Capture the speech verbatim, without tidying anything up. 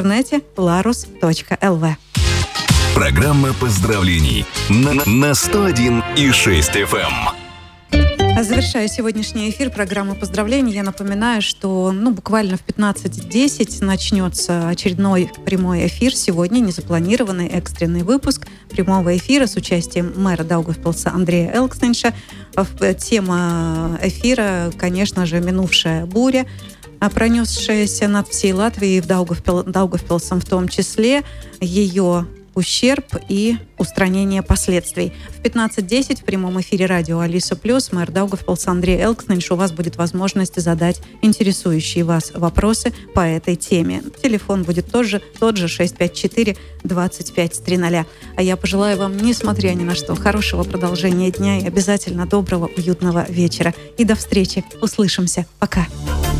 интернете ларус точка эл ви. Программа поздравлений на, на сто один и шесть эф эм. Завершая сегодняшний эфир программы поздравлений, я напоминаю, что ну, буквально в пятнадцать десять начнется очередной прямой эфир. Сегодня незапланированный экстренный выпуск прямого эфира с участием мэра Даугавпилса Андрея Элксненша. Тема эфира, конечно же, минувшая буря, пронесшаяся над всей Латвией, в Даугавпил, Даугавпилсом в том числе, ее ущерб и устранение последствий. В пятнадцать десять в прямом эфире радио Алиса Плюс мэр Даугавпилса Андрей Элксненш, у вас будет возможность задать интересующие вас вопросы по этой теме. Телефон будет тоже тот же шесть пять четыре двадцать пять триста. А я пожелаю вам, несмотря ни на что, хорошего продолжения дня и обязательно доброго, уютного вечера. И до встречи. Услышимся. Пока.